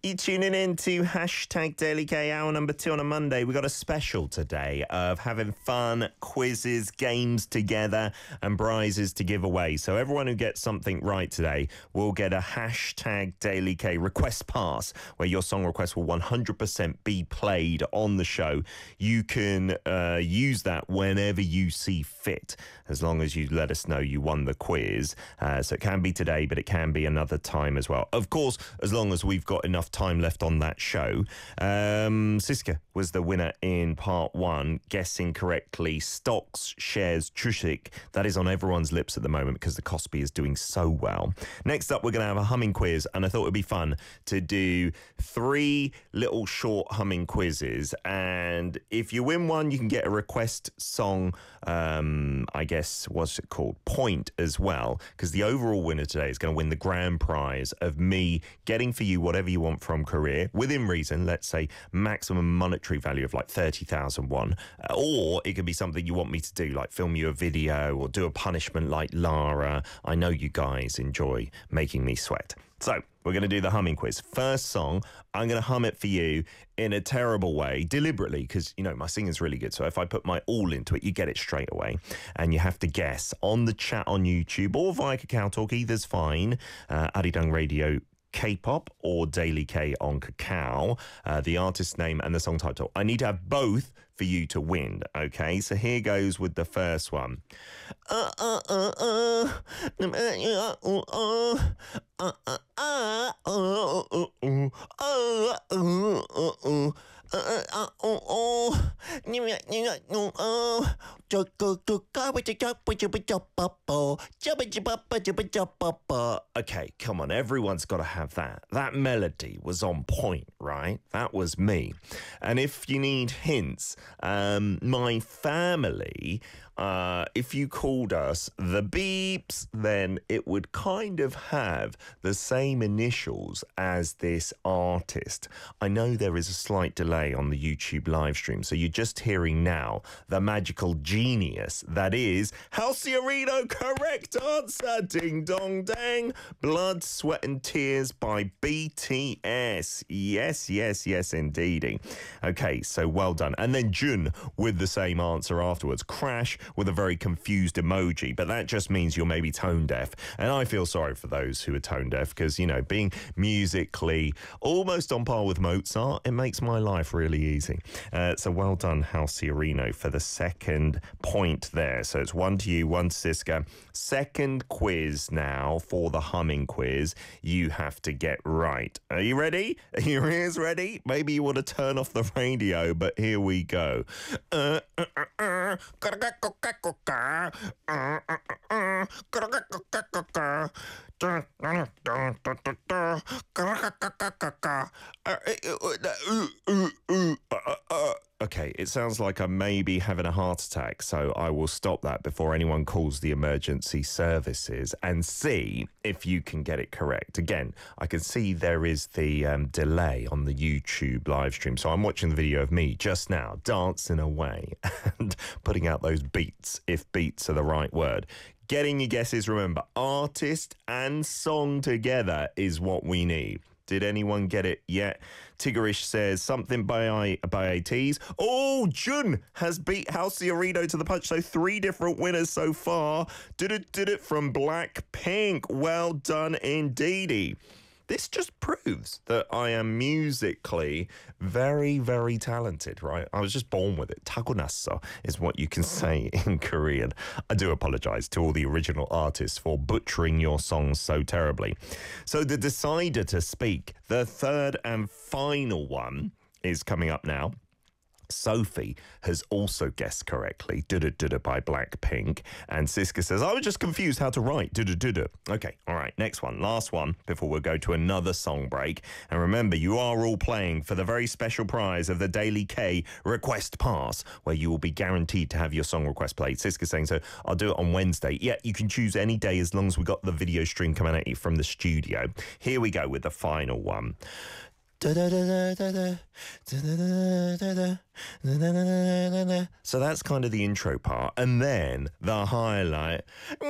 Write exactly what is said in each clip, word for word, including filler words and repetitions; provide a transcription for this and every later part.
You tuning in to hashtag Daily K, hour number two on a Monday. We got a special today of having fun, quizzes, games together, and prizes to give away. So everyone who gets something right today will get a hashtag Daily K request pass, where your song request will one hundred percent be played on the show. You can uh, use that whenever you see fit, as long as you let us know you won the quiz. Uh, so it can be today, but it can be another time as well. Of course, as long as we've got enough time left on that show. Um, Siska was the winner in part one, guessing correctly stocks, shares, Chushik. That is on everyone's lips at the moment because the Kospi is doing so well. Next up, we're going to have a humming quiz, and I thought it would be fun to do three little short humming quizzes. And if you win one, you can get a request song, um, I guess, what's it called? Point as well, because the overall winner today is going to win the grand prize of me getting for you whatever you want from Korea, within reason. Let's say maximum monetary value of like thirty thousand won, uh, or it could be something you want me to do, like film you a video or do a punishment like Lara. I know you guys enjoy making me sweat. So we're going to do the humming quiz. First song, I'm going to hum it for you in a terrible way, deliberately, because, you know, my singing's really good. So if I put my all into it, you get it straight away. And you have to guess on the chat on YouTube or via Kakao Talk, either's fine. Uh, Arirang Radio K-pop or Daily K on Kakao, uh, the artist name and the song title. I need to have both for you to win, okay? So here goes with the first one. Uh, uh, uh, uh, uh, uh, uh, uh, uh, uh, okay, come on, everyone's got to have that. That melody was on point, right? That was me. And if you need hints, um, my family, uh, if you called us the Beeps, then it would kind of have the same initials as this artist. I know there is a slight delay on the YouTube live stream, so you're just hearing now the magical genius that is Halcyon. Correct answer. Ding dong dang. Blood, Sweat and Tears by B T S. Yes, yes, yes, indeedy. Okay, so well done. And then Jun with the same answer afterwards. Crash with a very confused emoji, but that just means you're maybe tone deaf. And I feel sorry for those who are tone deaf because, you know, being musically almost on par with Mozart, it makes my life really easy. Uh, so well done, Halcyon, for the second point there. So it's one to you, one to Siska. Second quiz now for the humming quiz. You have to get right. Are you ready? Are your ears ready? Maybe you want to turn off the radio, but here we go. Uh, uh, uh, uh. Okay, it sounds like I may be having a heart attack, so I will stop that before anyone calls the emergency services and see if you can get it correct. Again, I can see there is the um, delay on the YouTube live stream, so I'm watching the video of me just now dancing away and putting out those beats, if beats are the right word. Getting your guesses, remember, artist and song together is what we need. Did anyone get it yet? Tigerish says something by by ATs. Oh, Jun has beat Halcyon to the punch. So three different winners so far. Did it, did it from Blackpink. Well done indeedy. This just proves that I am musically very, very talented, right? I was just born with it. Takunasa is what you can say in Korean. I do apologize to all the original artists for butchering your songs so terribly. So the decider to speak, the third and final one, is coming up now. Sophie has also guessed correctly, Duda Duda by Blackpink. And Siska says, I was just confused how to write Duda Duda. Okay, all right, next one, last one, before we go to another song break. And remember, you are all playing for the very special prize of the Daily K Request Pass, where you will be guaranteed to have your song request played. Siska saying, so I'll do it on Wednesday. Yeah, you can choose any day as long as we got the video stream coming at you from the studio. Here we go with the final one. So that's kind of the intro part, and then the highlight.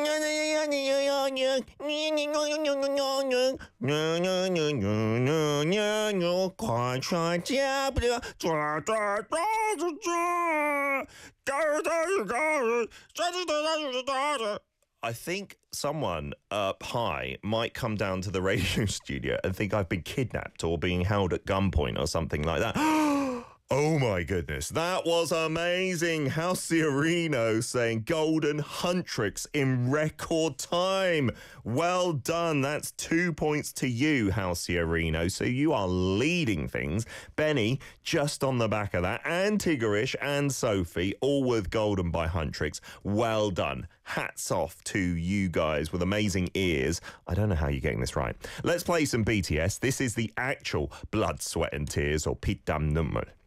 I think someone up high might come down to the radio studio and think I've been kidnapped or being held at gunpoint or something like that. Oh my goodness, that was amazing. Halciarino saying Golden Huntrix in record time. Well done. That's two points to you, Halciarino. So you are leading things. Benny, just on the back of that, and Tigerish and Sophie, all with Golden by Huntrix. Well done. Hats off to you guys with amazing ears. I don't know how you're getting this right. Let's play some B T S. This is the actual Blood, Sweat and Tears, or Pit Dam Nummer.